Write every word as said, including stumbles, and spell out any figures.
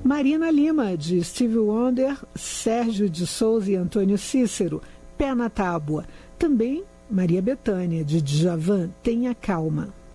Marina Lima, de Stevie Wonder, Sérgio de Souza e Antônio Cícero, Pé na Tábua. Também Maria Bethânia, de Djavan, Tenha Calma.